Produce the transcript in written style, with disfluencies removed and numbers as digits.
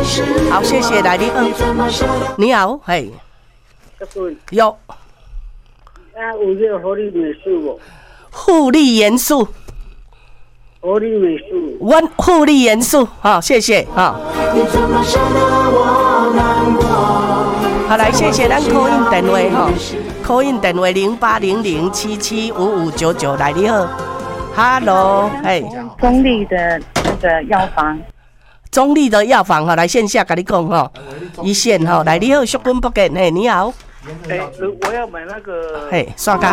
好，谢谢，来你好，你好，嘿，有有这个活力美术不？ 护理元素， 活力美术， 阮护理元素，好，谢谢，好。好，来，谢谢咱 call in 电话哈，call in 电话0800775599，来你好 ，Hello， 嘿， 中立的那个药房， 中立的药房哈，来线下跟你讲哈，一线哈，来你好，淑君福建，嘿，你好， 我要买那个， 嘿，刷卡。